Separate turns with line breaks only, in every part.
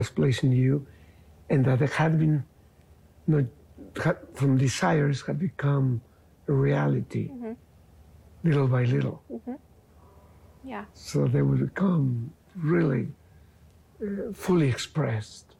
placed in you, and that it had been not from desires had become a reality, little by little.
Yeah.
So they would become really fully expressed.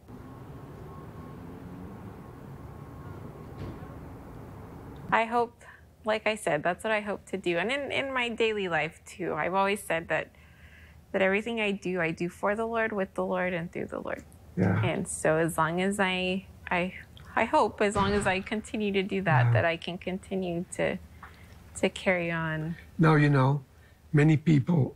I hope, like I said, that's what I hope to do. And in my daily life too, I've always said that everything I do for the Lord, with the Lord, and through the Lord.
Yeah.
And so as long as I hope, as long as I continue to do that, that I can continue to carry on.
Now, you know, many people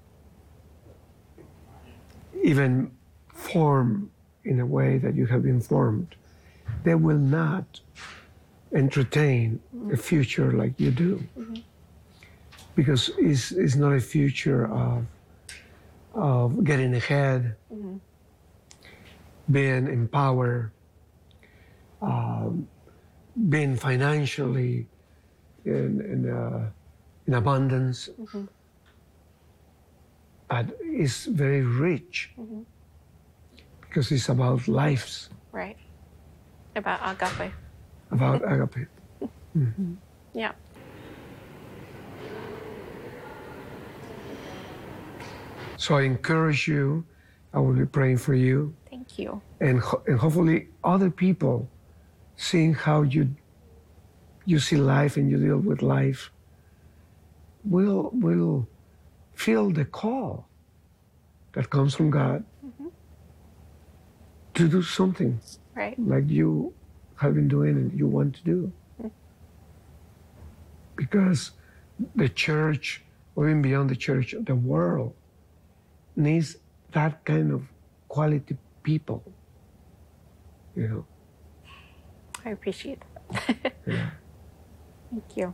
even form in a way that you have been formed. They will not entertain a future like you do. Because it's not a future of getting ahead, being in power, being financially in abundance. But it's very rich because it's about lives.
Right. About agape.
About agape.
Yeah.
So I encourage you. I will be praying for you.
Thank you.
And hopefully other people seeing how you see life and you deal with life will feel the call that comes from God to do something
Right.
like you have been doing and you want to do. Because the church, or even beyond the church, the world needs that kind of quality people, you know.
I appreciate that.
Yeah.
Thank you.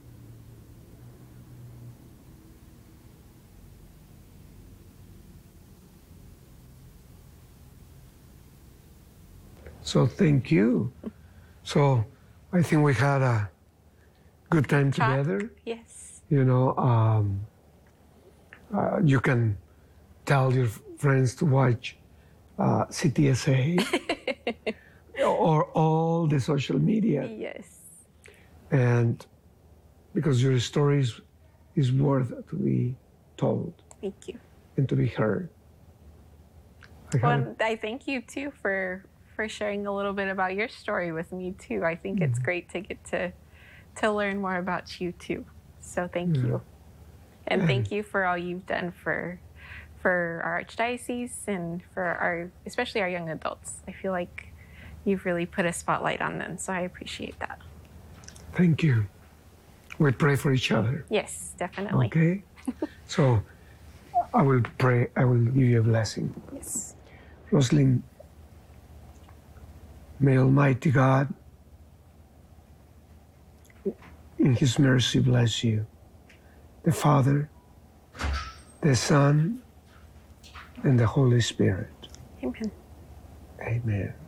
So thank you. So I think we had a good time together.
Yes.
You know, you can tell your friends to watch CTSA or all the social media.
Yes.
And because your story is worth to be told
Thank you.
and to be heard.
Well, I thank you too for sharing a little bit about your story with me too. I think it's great to get to learn more about you too. So thank you. And thank you for all you've done for our archdiocese and for especially our young adults. I feel like you've really put a spotlight on them, so I appreciate that.
Thank you. We pray for each other.
Yes, definitely.
Okay? So I will pray, I will give you a blessing.
Yes.
Rosalind, may Almighty God in His mercy bless you, the Father, the Son, and the Holy Spirit.
Amen.
Amen.